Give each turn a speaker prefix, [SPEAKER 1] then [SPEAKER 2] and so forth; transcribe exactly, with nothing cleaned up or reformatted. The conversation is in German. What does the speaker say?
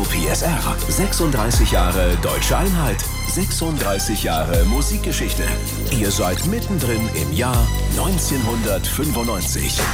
[SPEAKER 1] P S R. sechsunddreißig Jahre Deutsche Einheit. sechsunddreißig Jahre Musikgeschichte. Ihr seid mittendrin im Jahr neunzehnhundertfünfundneunzig.